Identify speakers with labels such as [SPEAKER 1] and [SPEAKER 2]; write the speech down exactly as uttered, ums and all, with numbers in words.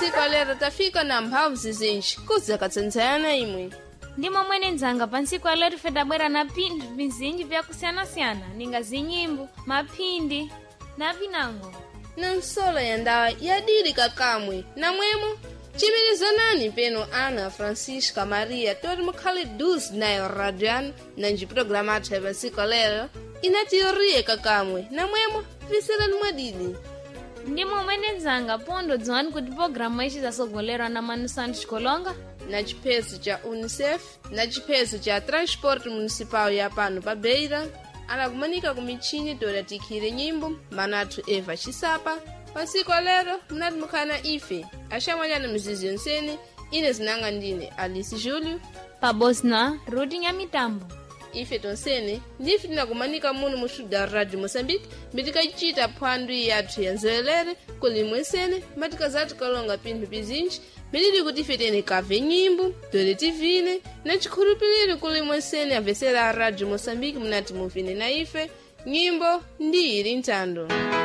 [SPEAKER 1] pasiku alero tafika na mphamvu zizinji kuzakatsandzana imwe.
[SPEAKER 2] Ndimo mwene nzanga pansiku alero fedabwera na pindu vizinji vya kusiana-siana ninga zinyimbo, mapindi na vinango.
[SPEAKER 1] Na msola ya ndawa yadili kakamwe na mwemo. Chimilizo nani peno Ana Francisca Maria tori mukhali dus nayo radian na njiprograma athu ya pasiku alero inatiyorie kakamwe na mwemo visela mwadidi.
[SPEAKER 2] Ndimo mwene nzanga pondo dzwani kuti programu ishi zasogolerwa na Manu Santos Kolonga
[SPEAKER 1] na chipeso cha UNICEF na chipeso cha Transport Municipal ya pano pa Beira anakumanika kumichini tora tikhire nyimbo manatu Eva Chisapa. Pasiku alero mnati mukhana ife ashamwanyana mizizi yonsene ine zinanga ndine Alice Julio
[SPEAKER 2] pabosna Rudi Nyamitambo.
[SPEAKER 1] Ife tonsene ndife tinakumanika muno mushuda Radio Mozambique mitikachita phwandu yathu yanzelere kuli mwesene matikazati kalonga pinthu pizinji milili kuti ife tene kave nyimbo tole tivine na chikhulupiliro kuli mwesene avesera Radio Mozambique mnati muvine na ife nyimbo ndi ili ntando.